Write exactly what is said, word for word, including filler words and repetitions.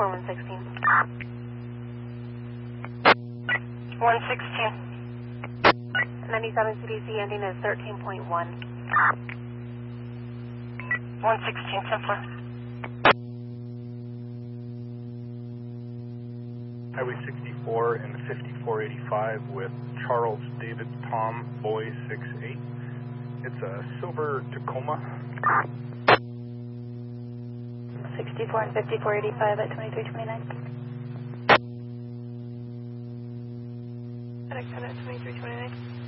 sixty-four, one sixteen. one sixteen. ninety-seven C D C ending is thirteen point one. one sixteen, Templar. Highway sixty-four and fifty-four eighty-five with Charles David Tom Boy six eight. It's a silver Tacoma. sixty-four and fifty-four eighty-five at twenty-three twenty-nine. Connect at twenty-three twenty-nine.